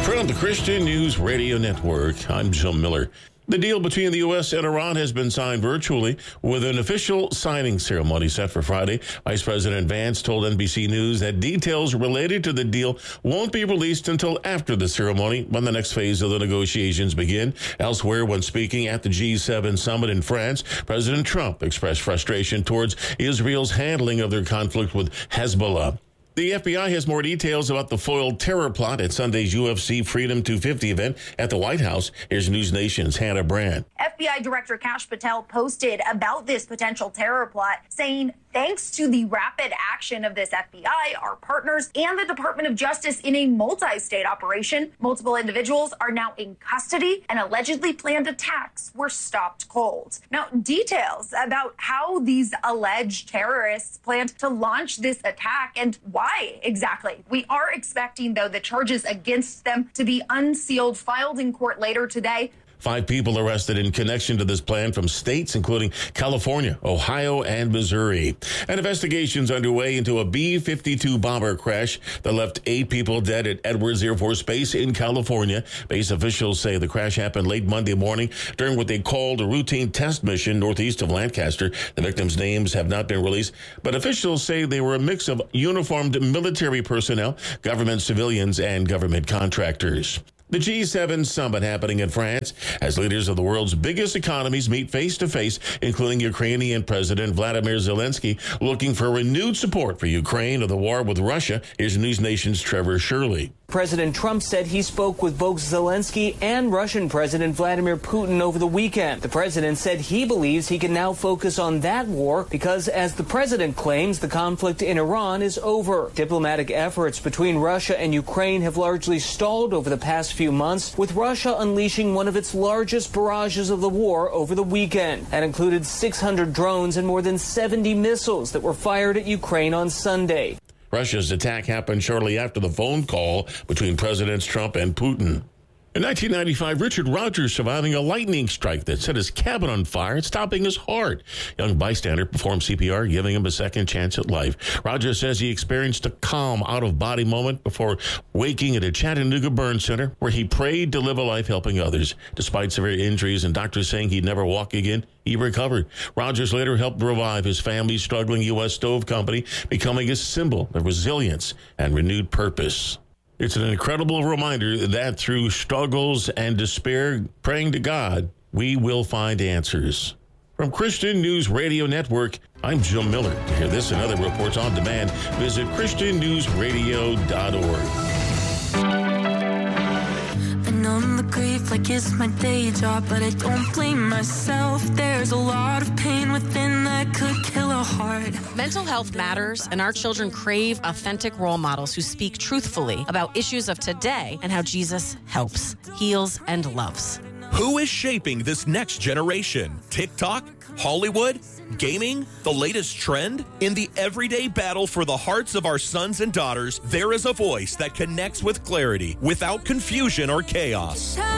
From the Christian News Radio Network, I'm Jim Miller. The deal between the U.S. and Iran has been signed virtually with an official signing ceremony set for Friday. Vice President Vance told NBC News that details related to the deal won't be released until after the ceremony, when the next phase of the negotiations begin. Elsewhere, when speaking at the G7 summit in France, President Trump expressed frustration towards Israel's handling of their conflict with Hezbollah. The FBI has more details about the foiled terror plot at Sunday's UFC Freedom 250 event at the White House. Here's News Nation's Hannah Brand. FBI Director Kash Patel posted about this potential terror plot, saying, thanks to the rapid action of this FBI, our partners, and the Department of Justice in a multi-state operation, multiple individuals are now in custody and allegedly planned attacks were stopped cold. Now, details about how these alleged terrorists planned to launch this attack and why exactly. We are expecting, though, the charges against them to be unsealed, filed in court later today. 5 people arrested in connection to this plan from states including California, Ohio, and Missouri. And investigations underway into a B-52 bomber crash that left 8 people dead at Edwards Air Force Base in California. Base officials say the crash happened late Monday morning during what they called a routine test mission northeast of Lancaster. The victims' names have not been released, but officials say they were a mix of uniformed military personnel, government civilians, and government contractors. The G7 summit happening in France as leaders of the world's biggest economies meet face-to-face, including Ukrainian President Vladimir Zelensky, looking for renewed support for Ukraine of the war with Russia. Here's News Nation's Trevor Shirley. President Trump said he spoke with both Zelensky and Russian President Vladimir Putin over the weekend. The president said he believes he can now focus on that war because, as the president claims, the conflict in Iran is over. Diplomatic efforts between Russia and Ukraine have largely stalled over the past few months, with Russia unleashing one of its largest barrages of the war over the weekend. That included 600 drones and more than 70 missiles that were fired at Ukraine on Sunday. Russia's attack happened shortly after the phone call between Presidents Trump and Putin. In 1995, Richard Rogers surviving a lightning strike that set his cabin on fire, stopping his heart. Young bystander performed CPR, giving him a second chance at life. Rogers says he experienced a calm, out-of-body moment before waking at a Chattanooga burn center, where he prayed to live a life helping others. Despite severe injuries and doctors saying he'd never walk again, he recovered. Rogers later helped revive his family's struggling U.S. stove company, becoming a symbol of resilience and renewed purpose. It's an incredible reminder that through struggles and despair, praying to God, we will find answers. From Christian News Radio Network, I'm Jim Miller. To hear this and other reports on demand, visit ChristianNewsRadio.org. On the grief like it's my day job, but I don't blame myself. There's a lot of pain within that could kill a heart. Mental health matters, and our children crave authentic role models who speak truthfully about issues of today and how Jesus helps, heals, and loves. Who is shaping this next generation? TikTok? Hollywood? Gaming? The latest trend? In the everyday battle for the hearts of our sons and daughters, there is a voice that connects with clarity without confusion or chaos.